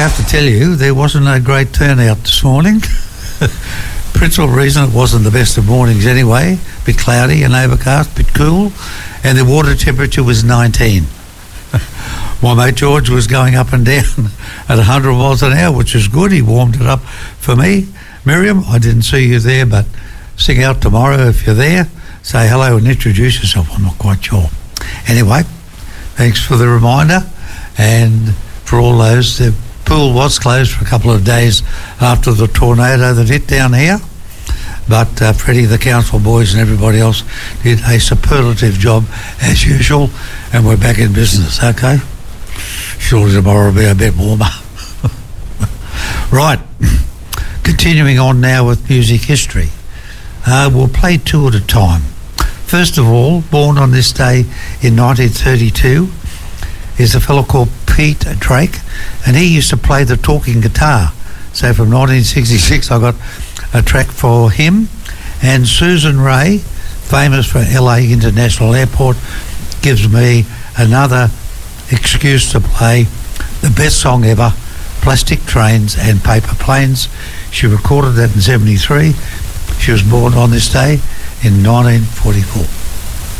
have to tell you, there wasn't a great turnout this morning. Principal reason, it wasn't the best of mornings anyway. Bit cloudy and overcast, bit cool, and the water temperature was 19. My mate George was going up and down at 100 miles an hour, which is good. He warmed it up for me. Miriam, I didn't see you there, but sing out tomorrow if you're there. Say hello and introduce yourself. I'm not quite sure. Anyway, thanks for the reminder. And for all those, the pool was closed for a couple of days after the tornado that hit down here. But Freddie, the council boys and everybody else did a superlative job as usual, and we're back in business, okay? Surely tomorrow will be a bit warmer. Right, continuing on now with music history. We'll play two at a time. First of all, born on this day in 1932 is a fellow called Pete Drake, and he used to play the talking guitar. So from 1966 I got a track for him. And Susan Ray, famous for LA International Airport, gives me another excuse to play the best song ever, Plastic Trains and Paper Planes. She recorded that in 73. She was born on this day in 1944.